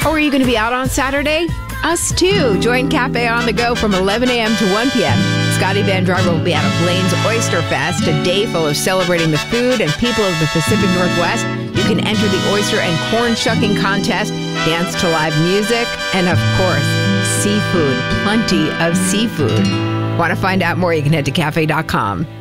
Or are you going to be out on Saturday? Us too. Join Cafe on the Go from 11 a.m. to 1 p.m. Scotty Van Driver will be at Blaine's Oyster Fest, a day full of celebrating the food and people of the Pacific Northwest. You can enter the oyster and corn shucking contest, dance to live music, and of course, seafood. Plenty of seafood. Want to find out more? You can head to cafe.com.